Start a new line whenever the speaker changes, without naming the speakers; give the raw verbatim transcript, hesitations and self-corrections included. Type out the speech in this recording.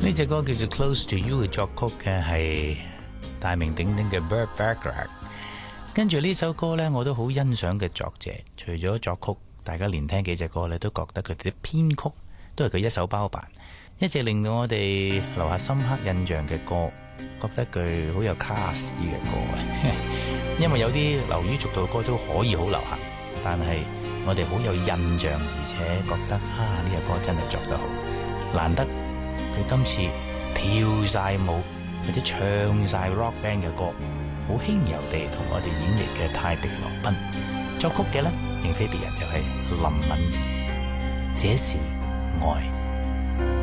呢隻歌叫做 Close to You 嘅作曲嘅係大名鼎鼎嘅 Burt Bacharach。跟住呢首歌呢，我都好欣賞嘅作者，除咗作曲，大家連聽幾隻歌呢，都覺得佢哋啲編曲都係佢一手包辦，一直令到我哋留下深刻印象嘅歌，覺得佢好有卡士嘅歌啊！因為有啲流於俗套嘅歌都可以好流行，但係我哋好有印象，而且覺得啊呢個歌真係作得好，難得佢今次跳晒舞或者唱晒 rock band 嘅歌，好輕柔地同我哋演繹嘅泰迪羅賓，作曲嘅呢，並非別人就係林敏怡，這是愛。